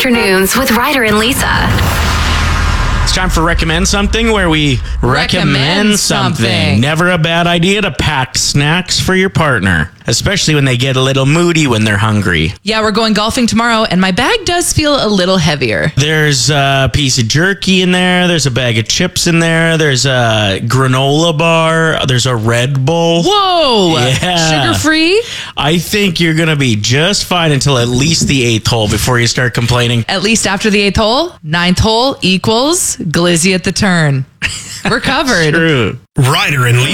Afternoons with Ryder and Lisa. It's time for Recommend Something, where we recommend something. Never a bad idea to pack snacks for your partner, especially when they get a little moody when they're hungry. Yeah, we're going golfing tomorrow, and my bag does feel a little heavier. There's a piece of jerky in there. There's a bag of chips in there. There's a granola bar. There's a Red Bull. Whoa! Yeah. Sugar-free? I think you're going to be just fine until at least the 8th hole before you start complaining. At least after the 8th hole. 9th hole equals glizzy at the turn. We're covered. True. Ryder and Lisa.